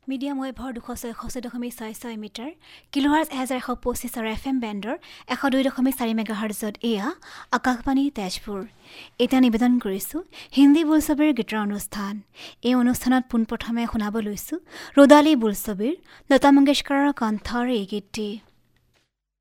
Medium ৱেভৰ 266.66 metre, কিলোহাৰ্জ 1125 আৰু FM বেণ্ডৰ 102.4 মেগাহাৰ্জত এয়া আকাশবাণী তেজপুৰ। এতিয়া নিবেদন কৰিছোঁ হিন্দী বোলছবিৰ গীতৰ অনুষ্ঠান। এই অনুষ্ঠানত পোনপ্ৰথমে শুনাব লৈছোঁ ৰুদালী বোলছবিৰ লতা মংগেশকাৰৰ কণ্ঠৰ এই গীতটি।